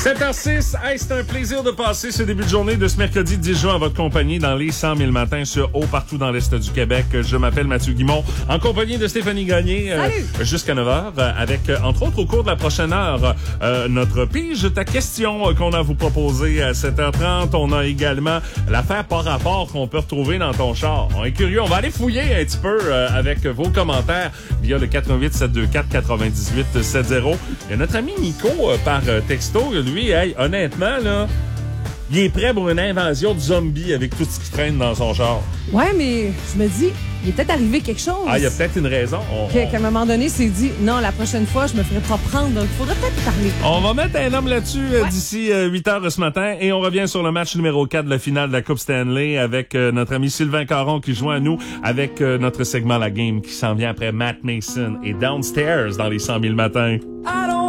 7h06, hey, c'est un plaisir de passer ce début de journée de ce mercredi 10 juin en votre compagnie dans les 100 000 matins sur Haut partout dans l'Est du Québec. Je m'appelle Mathieu Guimond, en compagnie de Stéphanie Gagné jusqu'à 9h, avec, entre autres, au cours de la prochaine heure, notre pige ta question qu'on a à vous proposer à 7h30. On a également l'affaire par rapport qu'on peut retrouver dans ton char. On est curieux, on va aller fouiller un petit peu avec vos commentaires via le 88 724 98 70. Il y a notre ami Nico par texto. Lui, hey, honnêtement, là, il est prêt pour une invasion de zombies avec tout ce qui traîne dans son char. Ouais, mais je me dis, il est peut-être arrivé quelque chose. Ah, il y a peut-être une raison. Qu'à un moment donné, s'est dit, non, la prochaine fois, je me ferai pas prendre. Donc, il faudrait peut-être parler. On va mettre un homme là-dessus d'ici 8 heures ce matin. Et on revient sur le match numéro 4 de la finale de la Coupe Stanley avec notre ami Sylvain Caron qui joint à nous avec notre segment La Game qui s'en vient après Matt Mason et Downstairs dans les 100 000 matins. I don't